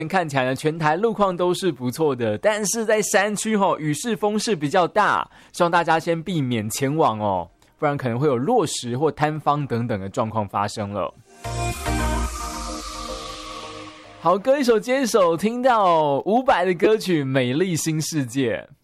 看起来呢，全台路况都是不错的，但是在山区雨势风势比较大，希望大家先避免前往哦，不然可能会有落石或坍方等等的状况发生了。好，歌一首接一首，听到伍佰的歌曲《美丽新世界》。